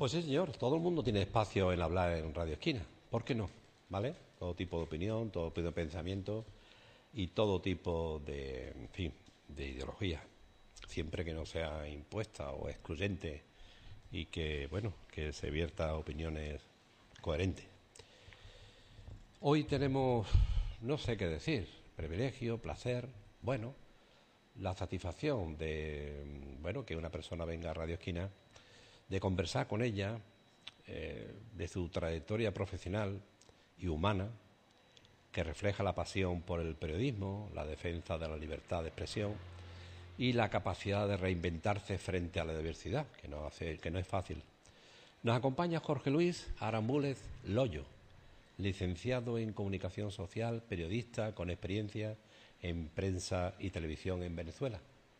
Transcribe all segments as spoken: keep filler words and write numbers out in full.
Pues sí, señor, todo el mundo tiene espacio en hablar en Radio Esquina. ¿Por qué no? ¿Vale? Todo tipo de opinión, todo tipo de pensamiento y todo tipo de, en fin, de ideología. Siempre que no sea impuesta o excluyente y que, bueno, que se vierta opiniones coherentes. Hoy tenemos, no sé qué decir, privilegio, placer, bueno, la satisfacción de, bueno, que una persona venga a Radio Esquina, de conversar con ella eh, de su trayectoria profesional y humana, que refleja la pasión por el periodismo, la defensa de la libertad de expresión y la capacidad de reinventarse frente a la diversidad, que no, hace, que no es fácil. Nos acompaña Jorge Luis Arambúlez Loyo, licenciado en Comunicación Social, periodista con experiencia en prensa y televisión en Venezuela.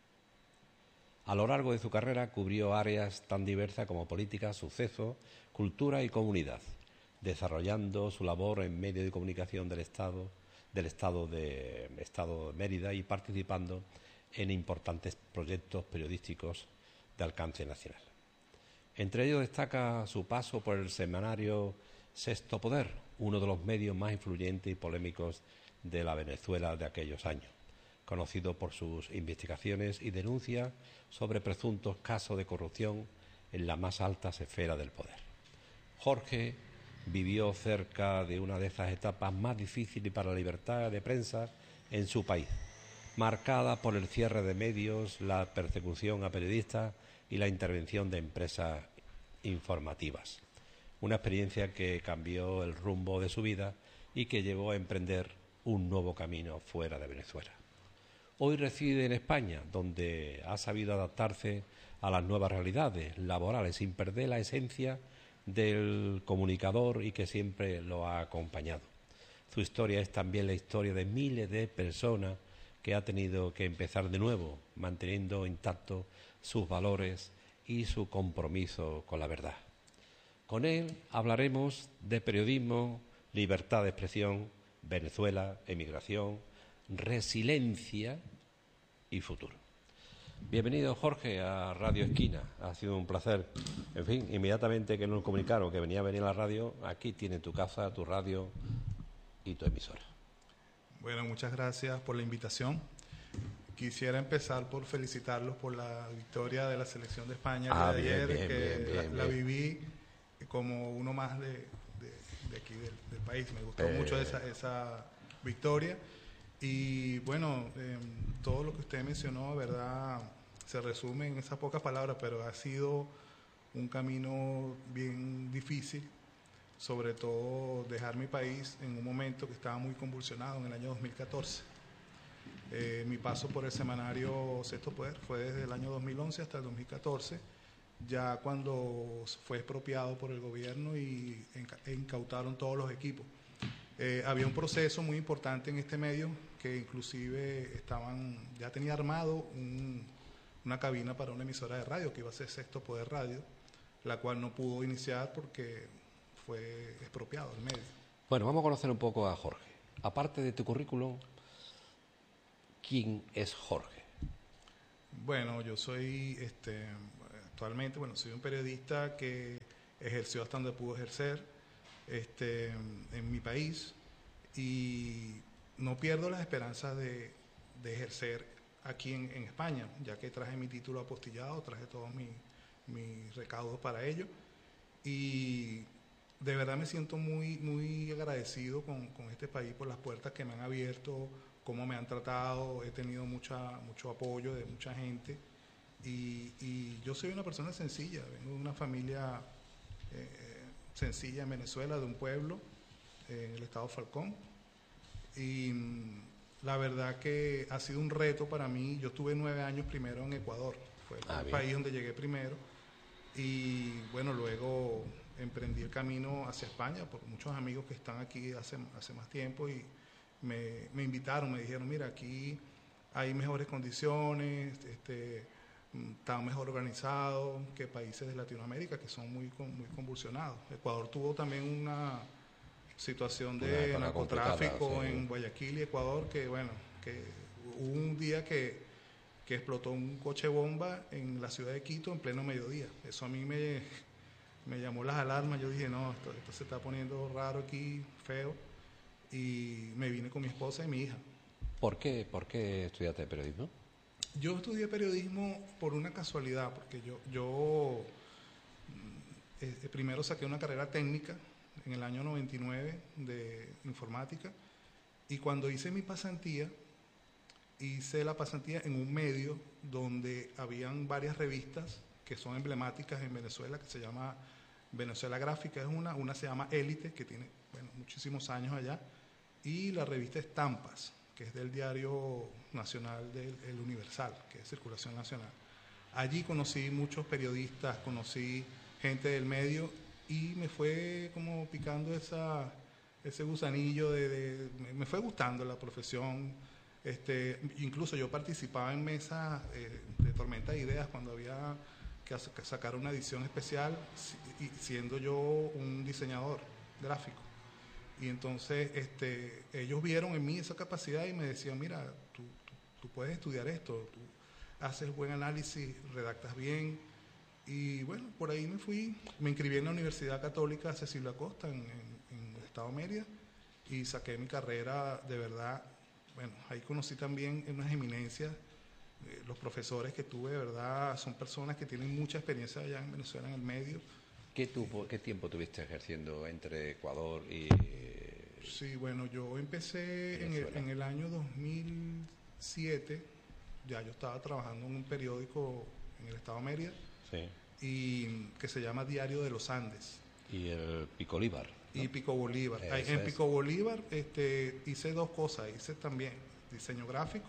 A lo largo de su carrera cubrió áreas tan diversas como política, sucesos, cultura y comunidad, desarrollando su labor en medios de comunicación del Estado, del Estado de, Estado de Mérida y participando en importantes proyectos periodísticos de alcance nacional. Entre ellos destaca su paso por el semanario Sexto Poder, uno de los medios más influyentes y polémicos de la Venezuela de aquellos años, conocido por sus investigaciones y denuncias sobre presuntos casos de corrupción en las más altas esferas del poder. Jorge vivió cerca de una de esas etapas más difíciles para la libertad de prensa en su país, marcada por el cierre de medios, la persecución a periodistas y la intervención de empresas informativas. Una experiencia que cambió el rumbo de su vida y que llevó a emprender un nuevo camino fuera de Venezuela. Hoy reside en España, donde ha sabido adaptarse a las nuevas realidades laborales sin perder la esencia del comunicador y que siempre lo ha acompañado. Su historia es también la historia de miles de personas que ha tenido que empezar de nuevo, manteniendo intactos sus valores y su compromiso con la verdad. Con él hablaremos de periodismo, libertad de expresión, Venezuela, emigración, resiliencia y futuro. Bienvenido, Jorge, a Radio Esquina. Ha sido un placer. En fin, inmediatamente que nos comunicaron que venía a venir a la radio, aquí tiene tu casa, tu radio y tu emisora. Bueno, muchas gracias por la invitación. Quisiera empezar por felicitarlos por la victoria de la selección de España ah, de bien, ayer, bien, que bien, bien, la, bien. la viví como uno más de, de, de aquí del, del país. Me gustó eh... mucho esa, esa victoria. Y bueno, eh, todo lo que usted mencionó, verdad, se resume en esas pocas palabras, pero ha sido un camino bien difícil, sobre todo dejar mi país en un momento que estaba muy convulsionado, en el año dos mil catorce. Eh, mi paso por el semanario Sexto Poder fue desde el año dos mil once hasta el dos mil catorce, ya cuando fue expropiado por el gobierno y incautaron todos los equipos. Eh, había un proceso muy importante en este medio que inclusive estaban, ya tenía armado un, una cabina para una emisora de radio que iba a ser Sexto Poder Radio, la cual no pudo iniciar porque fue expropiado el medio. Bueno, vamos a conocer un poco a Jorge. Aparte de tu currículum, ¿quién es Jorge? Bueno, yo soy este, actualmente, bueno, soy un periodista que ejerció hasta donde pudo ejercer. Este, en mi país y no pierdo las esperanzas de, de ejercer aquí en, en España, ya que traje mi título apostillado, traje todos mis mi recaudos para ello y de verdad me siento muy, muy agradecido con, con este país por las puertas que me han abierto, cómo me han tratado, he tenido mucha, mucho apoyo de mucha gente y, y yo soy una persona sencilla, vengo de una familia eh, sencilla en Venezuela, de un pueblo en el estado Falcón y mmm, la verdad que ha sido un reto para mí. Yo estuve nueve años primero en Ecuador, fue ah, el bien. país donde llegué primero y bueno, luego emprendí el camino hacia España por muchos amigos que están aquí hace, hace más tiempo y me, me invitaron, me dijeron, mira, aquí hay mejores condiciones, este está mejor organizado que países de Latinoamérica que son muy, muy convulsionados. Ecuador tuvo también una situación de narcotráfico sí. en Guayaquil y Ecuador que bueno, que hubo un día que, que explotó un coche bomba en la ciudad de Quito en pleno mediodía. Eso a mí me, me llamó las alarmas, yo dije, no, esto, esto se está poniendo raro aquí, feo, y me vine con mi esposa y mi hija. ¿Por qué, por qué estudiaste periodismo? Yo estudié periodismo por una casualidad, porque yo, yo eh, primero saqué una carrera técnica en el año noventa y nueve de informática, y cuando hice mi pasantía, hice la pasantía en un medio donde habían varias revistas que son emblemáticas en Venezuela, que se llama Venezuela Gráfica, es una, una se llama Élite, que tiene bueno, muchísimos años allá, y la revista Estampas, que es del diario nacional del El Universal, que es Circulación Nacional. Allí conocí muchos periodistas, conocí gente del medio y me fue como picando esa, ese gusanillo, de, de me fue gustando la profesión. Este, incluso yo participaba en mesas eh, de Tormenta de Ideas cuando había que, que sacar una edición especial, si, siendo yo un diseñador gráfico. Y entonces este, ellos vieron en mí esa capacidad y me decían, mira, tú, tú, tú puedes estudiar esto, tú haces buen análisis, redactas bien. Y bueno, por ahí me fui, me inscribí en la Universidad Católica Cecilia Acosta en, en, en el estado Mérida y saqué mi carrera de verdad. Bueno, ahí conocí también unas eminencias, eh, los profesores que tuve, de verdad, son personas que tienen mucha experiencia allá en Venezuela en el medio. ¿Qué, tuvo, ¿Qué tiempo tuviste ejerciendo entre Ecuador y...? Sí, bueno, yo empecé en el, en el año dos mil siete, ya yo estaba trabajando en un periódico en el estado Mérida, sí. y que se llama Diario de los Andes. Y el Pico Bolívar, ¿no? Y Pico Bolívar. Eso en es. Pico Bolívar este, hice dos cosas, hice también diseño gráfico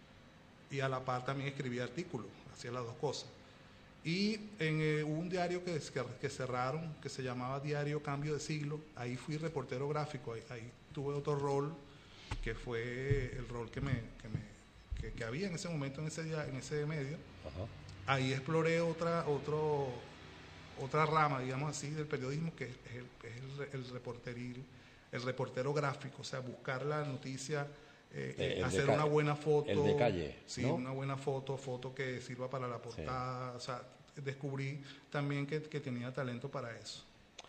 y a la par también escribí artículos, hacía las dos cosas. Y en eh, un diario que, que, que cerraron, que se llamaba Diario Cambio de Siglo, ahí fui reportero gráfico, ahí, ahí tuve otro rol, que fue el rol que, me, que, me, que, que había en ese momento en ese, día, en ese medio. Ajá. Ahí exploré otra, otro, otra rama, digamos así, del periodismo, que es el, es el, el, reporteril, el reportero gráfico, o sea, buscar la noticia, eh, eh, hacer una buena foto. El de calle, Sí, ¿no? una buena foto, foto que sirva para la portada, sí. O sea, descubrí también que, que tenía talento para eso.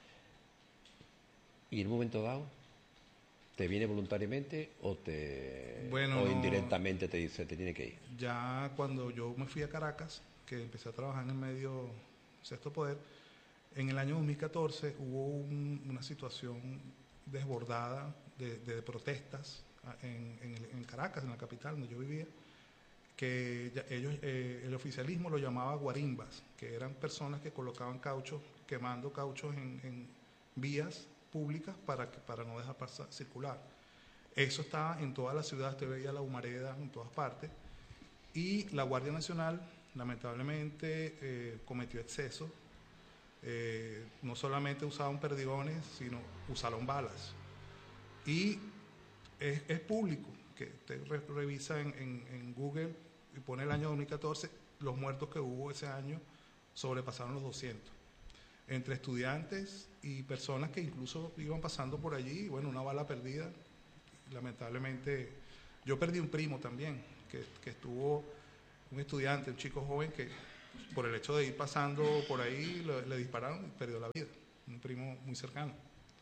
¿Y en un momento dado te viene voluntariamente o te bueno, o indirectamente te dice te tiene que ir? Ya cuando yo me fui a Caracas, que empecé a trabajar en el medio Sexto Poder, en el año dos mil catorce hubo un, una situación desbordada de, de protestas en, en, en Caracas, en la capital donde yo vivía, que ya ellos, eh, el oficialismo lo llamaba guarimbas, que eran personas que colocaban cauchos, quemando cauchos en, en vías públicas para, que, para no dejar pasar, circular. Eso estaba en toda la ciudad, te veía la humareda en todas partes, y la Guardia Nacional lamentablemente eh, cometió excesos, eh, no solamente usaban perdigones, sino usaron balas. Y es, es público, que usted re, revisa en, en, en Google y pone el año dos mil catorce, los muertos que hubo ese año sobrepasaron los doscientos. Entre estudiantes y personas que incluso iban pasando por allí, bueno, una bala perdida. Lamentablemente, yo perdí un primo también, que, que estuvo, un estudiante, un chico joven que por el hecho de ir pasando por ahí le, le dispararon y perdió la vida, un primo muy cercano.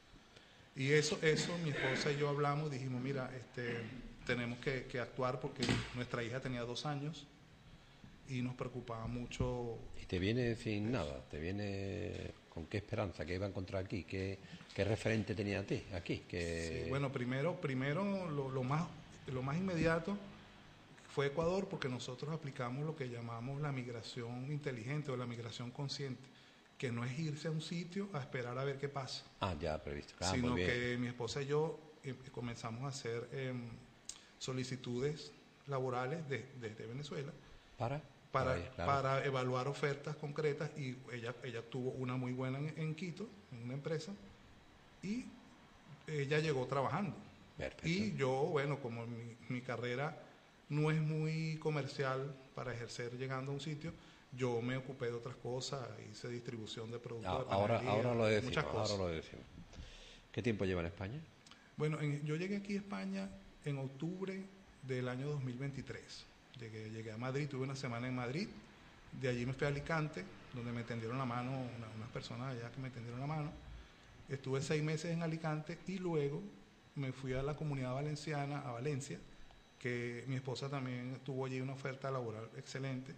Y eso, eso mi esposa y yo hablamos, dijimos, mira, este, tenemos que, que actuar porque nuestra hija tenía dos años y nos preocupaba mucho. ¿Y te viene sin nada? ¿Te viene con qué esperanza? ¿Qué iba a encontrar aquí? ¿Qué, qué referente tenía a ti aquí? ¿Qué... Sí, bueno, primero, primero lo, lo, más, lo más inmediato fue Ecuador, porque nosotros aplicamos lo que llamamos la migración inteligente o la migración consciente, que no es irse a un sitio a esperar a ver qué pasa. Ah, ya previsto. Ah, sino muy bien. que mi esposa y yo eh, comenzamos a hacer eh, solicitudes laborales desde de, de Venezuela. ¿Para? Para, Ahí, claro. para evaluar ofertas concretas, y ella, ella tuvo una muy buena en, en Quito, en una empresa, y ella llegó trabajando. Perfecto. Y yo, bueno, como mi, mi carrera no es muy comercial para ejercer llegando a un sitio, yo me ocupé de otras cosas, hice distribución de productos Ah, de ahora, panadería, ahora lo decimos, muchas cosas. ahora lo decimos. ¿Qué tiempo lleva en España? Bueno, en, yo llegué aquí a España en octubre del año dos mil veintitrés. Llegué, llegué a Madrid, tuve una semana en Madrid, de allí me fui a Alicante, donde me tendieron la mano, una, unas personas allá que me tendieron la mano. Estuve seis meses en Alicante y luego me fui a la Comunidad Valenciana, a Valencia, que mi esposa también tuvo allí una oferta laboral excelente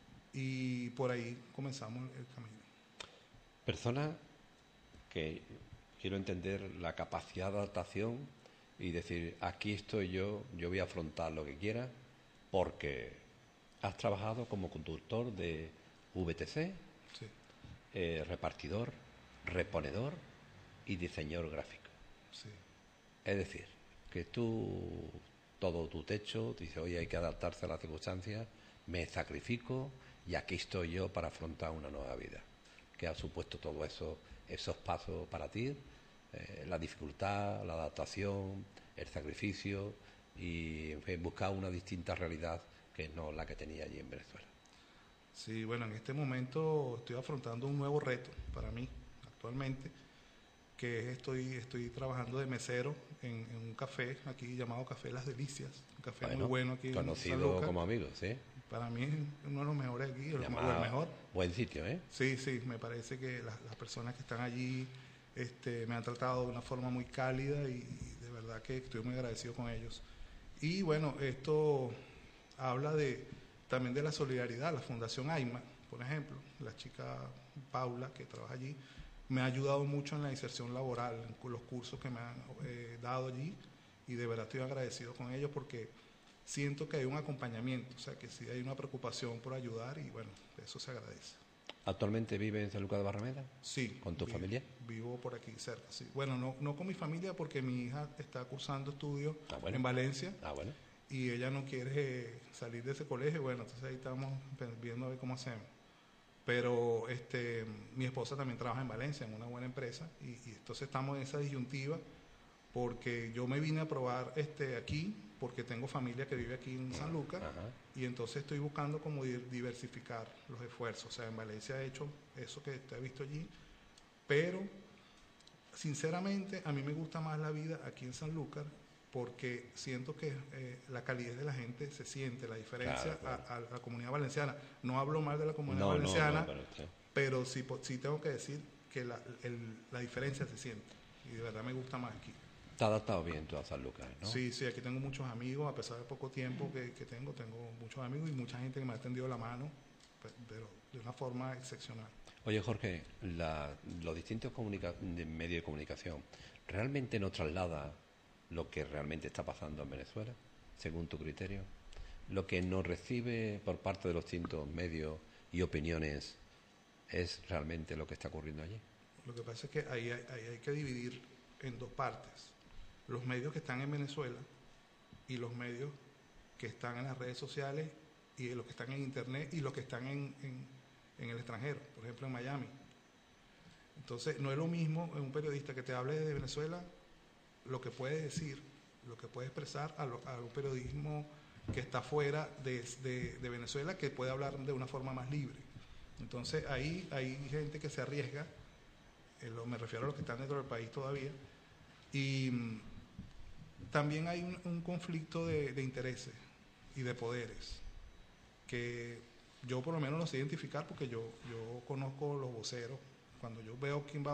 y por ahí comenzamos el camino. Personas que quiero entender la capacidad de adaptación y decir, aquí estoy yo, yo voy a afrontar lo que quiera, porque has trabajado como conductor de V T C, Sí. eh, repartidor, reponedor y diseñador gráfico. Sí. Es decir, que tú, todo tu techo, dices, oye, hay que adaptarse a las circunstancias, me sacrifico y aquí estoy yo para afrontar una nueva vida. ¿Qué ha supuesto todo eso, esos pasos para ti? Eh, la dificultad, la adaptación, el sacrificio y, en fin, buscar una distinta realidad que no la que tenía allí en Venezuela. Sí, bueno, en este momento estoy afrontando un nuevo reto para mí actualmente, que es estoy, estoy trabajando de mesero en, en un café aquí llamado Café Las Delicias, un café Bueno, muy bueno aquí en San conocido Lucas. como amigo, ¿sí? Para mí es uno de los mejores aquí, el, Llamado, el mejor. buen sitio, ¿eh? Sí, sí, me parece que las, las personas que están allí este, me han tratado de una forma muy cálida y, y de verdad que estoy muy agradecido con ellos. Y bueno, esto habla de también de la solidaridad. La Fundación AIMA, por ejemplo, la chica Paula que trabaja allí, me ha ayudado mucho en la inserción laboral, en los cursos que me han eh, dado allí, y de verdad estoy agradecido con ellos porque siento que hay un acompañamiento, o sea que sí hay una preocupación por ayudar y bueno, eso se agradece. ¿Actualmente vives en San Lucas de Barrameda? Sí. ¿Con tu vi, familia? Vivo por aquí cerca, sí. Bueno, no, no con mi familia porque mi hija está cursando estudios Ah, bueno. en Valencia. Ah, bueno. Y ella no quiere salir de ese colegio, bueno, entonces ahí estamos viendo a ver cómo hacemos. Pero este, mi esposa también trabaja en Valencia, en una buena empresa, y, y entonces estamos en esa disyuntiva porque yo me vine a probar este, aquí, porque tengo familia que vive aquí en San Lucas, Ajá. y entonces estoy buscando como diversificar los esfuerzos. O sea, en Valencia he hecho eso que te he visto allí, pero sinceramente a mí me gusta más la vida aquí en San Lucas, porque siento que eh, la calidez de la gente se siente, la diferencia Claro, claro. A, a la comunidad valenciana. No hablo mal de la comunidad No, valenciana, no, no, pero usted- pero sí, sí tengo que decir que la, el, la diferencia se siente. Y de verdad me gusta más aquí. Te has adaptado bien tú a San Lucas, ¿no? Sí, sí, aquí tengo muchos amigos, a pesar de poco tiempo que, que tengo, tengo muchos amigos y mucha gente que me ha tendido la mano, pues, de, de una forma excepcional. Oye, Jorge, la, los distintos comunica- de medios de comunicación, ¿realmente nos traslada lo que realmente está pasando en Venezuela, según tu criterio? ¿Lo que nos recibe por parte de los distintos medios y opiniones es realmente lo que está ocurriendo allí? Lo que pasa es que ahí hay, ahí hay que dividir en dos partes. Los medios que están en Venezuela y los medios que están en las redes sociales y los que están en internet y los que están en, en, en el extranjero, por ejemplo en Miami. Entonces no es lo mismo un periodista que te hable de Venezuela, lo que puede decir, lo que puede expresar a, lo, a un periodismo que está fuera de, de, de Venezuela, que puede hablar de una forma más libre. Entonces ahí hay gente que se arriesga, eh, lo, me refiero a los que están dentro del país todavía, y mm, también hay un, un conflicto de, de intereses y de poderes, que yo por lo menos los sé identificar porque yo, yo conozco los voceros. Cuando yo veo quién va